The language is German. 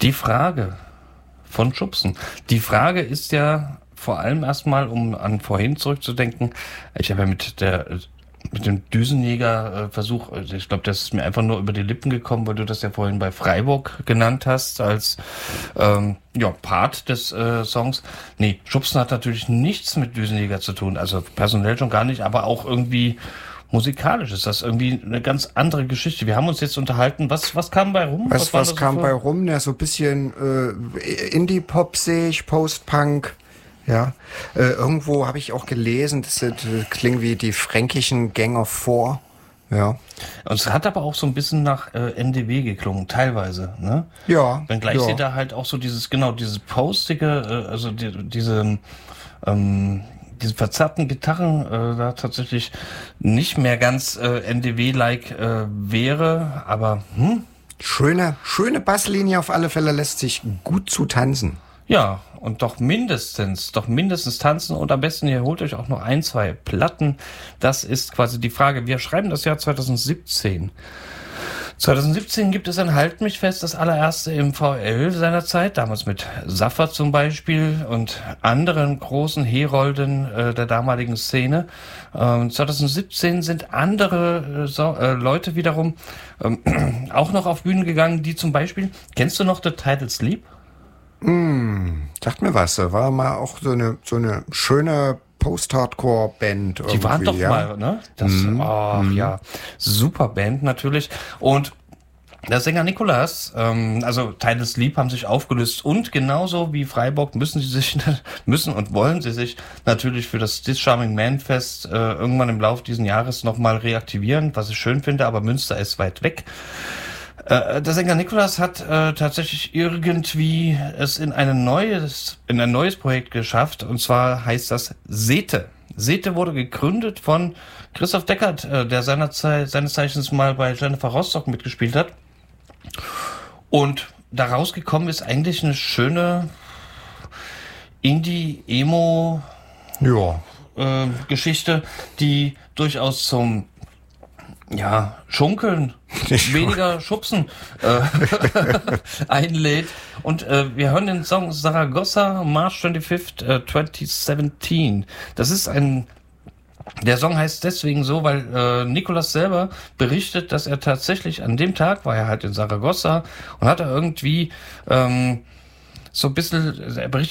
Die Frage von Schubsen. Die Frage ist ja vor allem erstmal, um an vorhin zurückzudenken, ich habe ja mit dem Düsenjäger-Versuch, ich glaube, das ist mir einfach nur über die Lippen gekommen, weil du das ja vorhin bei Freiburg genannt hast, als Part des Songs. Nee, Schubsen hat natürlich nichts mit Düsenjäger zu tun, also personell schon gar nicht, aber auch irgendwie musikalisch ist das irgendwie eine ganz andere Geschichte. Wir haben uns jetzt unterhalten, was kam bei rum? Was kam bei rum? Ja, so ein bisschen Indie-Pop sehe ich, Post-Punk. Ja, irgendwo habe ich auch gelesen, das klingen wie die fränkischen Gang of Four. Ja. Und es hat aber auch so ein bisschen nach NDW geklungen, teilweise, ne? Ja. Wenngleich sie da halt auch so dieses postige, also diese verzerrten Gitarren da tatsächlich nicht mehr ganz NDW-like wäre, aber Schöne Basslinie auf alle Fälle, lässt sich gut zu tanzen. Ja, und doch mindestens tanzen und am besten ihr holt euch auch noch 1, 2 Platten. Das ist quasi die Frage. Wir schreiben das Jahr 2017. 2017 gibt es ein Halt mich fest, das allererste im VL seiner Zeit, damals mit Saffa zum Beispiel und anderen großen Herolden der damaligen Szene. 2017 sind andere Leute wiederum auch noch auf Bühnen gegangen, die zum Beispiel, kennst du noch The Title Sleep? Sagt mir was, da war mal auch so eine schöne Post-Hardcore-Band. Die waren doch mal, ne? Ja, super Band natürlich. Und der Sänger Nikolas, also Title Sleep haben sich aufgelöst und genauso wie Freiburg müssen und wollen sie sich natürlich für das This Charming Man Fest irgendwann im Laufe dieses Jahres nochmal reaktivieren, was ich schön finde, aber Münster ist weit weg. Der Sänger Nikolas hat tatsächlich irgendwie es in ein neues Projekt geschafft, und zwar heißt das Sete. Sete wurde gegründet von Christoph Deckert, der seines Zeichens mal bei Jennifer Rostock mitgespielt hat. Und daraus gekommen ist eigentlich eine schöne Indie-Emo Geschichte, die durchaus zum Schunkeln, weniger Schubsen einlädt. Und wir hören den Song Zaragoza, March 25th, 2017. Der Song heißt deswegen so, weil Nikolas selber berichtet, dass er tatsächlich an dem Tag, war er halt in Zaragoza und hat er irgendwie so ein bisschen, er berichtet